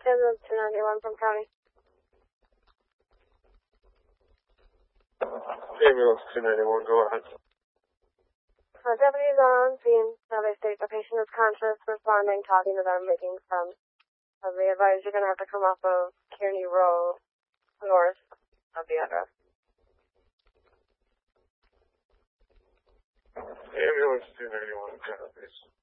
Ambulance 291 from County. Ambulance 291, go ahead. Deputies are on scene. Now they state the patient is conscious, responding, talking to them, making sense. As we advise, you're going to have to come off of Kearney Road, north of the address. Ambulance 291, go ahead, please.